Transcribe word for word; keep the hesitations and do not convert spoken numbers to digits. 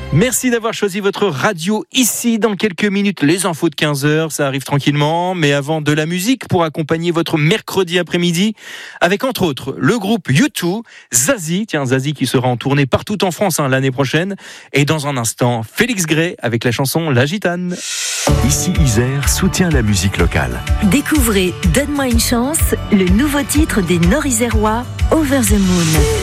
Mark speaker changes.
Speaker 1: Merci d'avoir choisi votre radio ici. Dans quelques minutes, les infos de quinze heures, ça arrive tranquillement. Mais avant, de la musique pour accompagner votre mercredi après-midi. Avec entre autres le groupe U deux, Zazie. Tiens, Zazie qui sera en tournée partout en France hein, l'année prochaine. Et dans un instant, Félix Gray avec la chanson La Gitane.
Speaker 2: Ici Isère soutient la musique locale.
Speaker 3: Découvrez Donne-moi une chance, le nouveau titre des Nord-Isérois, Over the Moon.